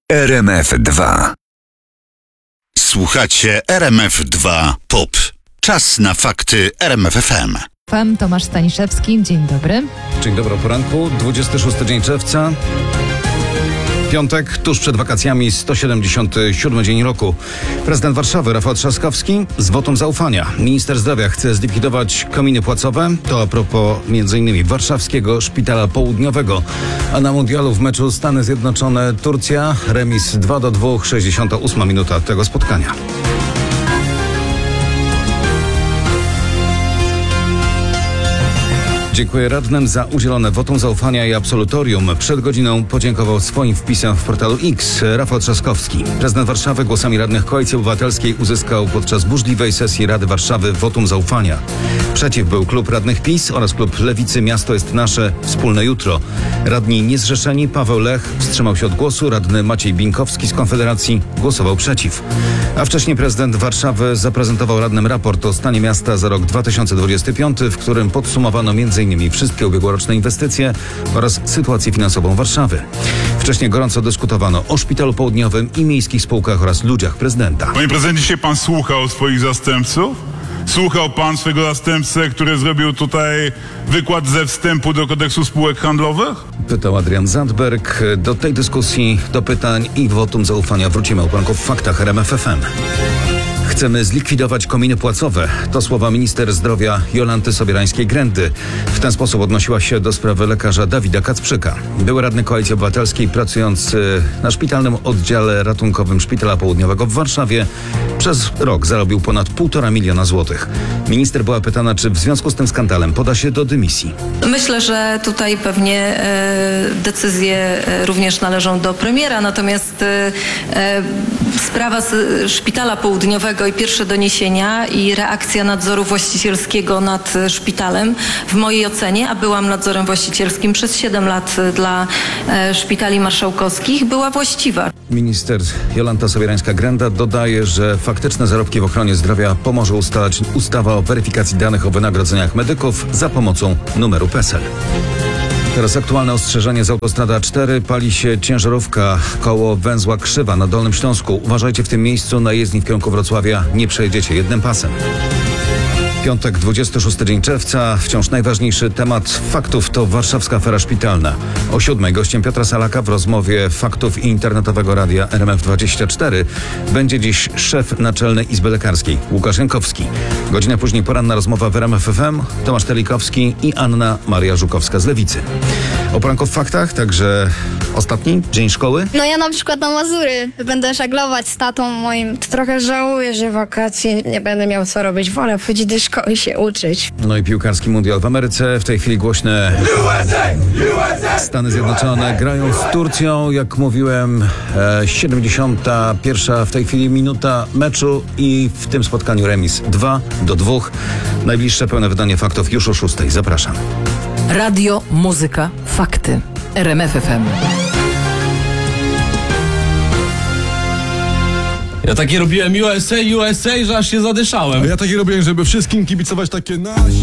RMF2. Słuchacie RMF2 POP. Czas na fakty RMF FM. Tomasz Staniszewski, dzień dobry. Dzień dobry, o poranku, 26 dzień czerwca. Piątek, tuż przed wakacjami, 177 dzień roku. Prezydent Warszawy Rafał Trzaskowski z wotum zaufania. Minister zdrowia chce zlikwidować kominy płacowe. To a propos m.in. warszawskiego szpitala południowego. A na mundialu w meczu Stany Zjednoczone-Turcja remis 2-2, 68 minuta tego spotkania. Dziękuję radnym za udzielone wotum zaufania i absolutorium. Przed godziną podziękował swoim wpisem w portalu X Rafał Trzaskowski. Prezydent Warszawy głosami radnych Koalicji Obywatelskiej uzyskał podczas burzliwej sesji Rady Warszawy wotum zaufania. Przeciw był klub radnych PiS oraz klub Lewicy Miasto jest nasze, wspólne jutro. Radni niezrzeszeni Paweł Lech wstrzymał się od głosu, radny Maciej Binkowski z Konfederacji głosował przeciw. A wcześniej prezydent Warszawy zaprezentował radnym raport o stanie miasta za rok 2025, w którym podsumowano m.in. wszystkie ubiegłoroczne inwestycje oraz sytuację finansową Warszawy. Wcześniej gorąco dyskutowano o szpitalu południowym i miejskich spółkach oraz ludziach prezydenta. Panie prezydencie, dzisiaj pan słuchał swoich zastępców? Słuchał pan swojego zastępcę, który zrobił tutaj wykład ze wstępu do kodeksu spółek handlowych? Pytał Adrian Zandberg. Do tej dyskusji, do pytań i wotum zaufania wrócimy o poranku w faktach RMF FM. Chcemy zlikwidować kominy płacowe. To słowa minister zdrowia Jolanty Sobierańskiej-Grędy. W ten sposób odnosiła się do sprawy lekarza Dawida Kacprzyka. Były radny Koalicji Obywatelskiej pracujący na szpitalnym oddziale ratunkowym Szpitala Południowego w Warszawie przez rok zarobił ponad 1,5 miliona złotych. Minister była pytana, czy w związku z tym skandalem poda się do dymisji. Myślę, że tutaj pewnie decyzje również należą do premiera, natomiast sprawa Szpitala Południowego i pierwsze doniesienia i reakcja nadzoru właścicielskiego nad szpitalem w mojej ocenie, a byłam nadzorem właścicielskim przez 7 lat dla szpitali marszałkowskich, była właściwa. Minister Jolanta Sobierańska-Gręda dodaje, że faktyczne zarobki w ochronie zdrowia pomoże ustalać ustawa o weryfikacji danych o wynagrodzeniach medyków za pomocą numeru PESEL. Teraz aktualne ostrzeżenie z autostrada A4. Pali się ciężarówka koło węzła Krzywa na Dolnym Śląsku. Uważajcie w tym miejscu, na jezdni w kierunku Wrocławia nie przejedziecie jednym pasem. Piątek, 26 dzień czerwca. Wciąż najważniejszy temat faktów to warszawska afera szpitalna. O 7:00 gościem Piotra Salaka w rozmowie Faktów i internetowego radia RMF24 będzie dziś szef Naczelnej Izby Lekarskiej Łukasz Jankowski. Godzinę później poranna rozmowa w RMF FM Tomasz Telikowski i Anna Maria Żukowska z Lewicy. O poranku w faktach, także ostatni dzień szkoły. No ja na przykład na Mazury będę żeglować z tatą moim. Trochę żałuję, że wakacje nie będę miał co robić. Wolę chodzić do szkoły się uczyć. No i piłkarski mundial w Ameryce. W tej chwili głośne Stany Zjednoczone grają z Turcją. Jak mówiłem, 71. w tej chwili minuta meczu i w tym spotkaniu remis 2-2. Najbliższe pełne wydanie faktów już o 6:00. Zapraszam. Radio, muzyka, fakty. RMF FM. Ja takie robiłem USA, że aż się zadyszałem. A ja takie robiłem, żeby wszystkim kibicować takie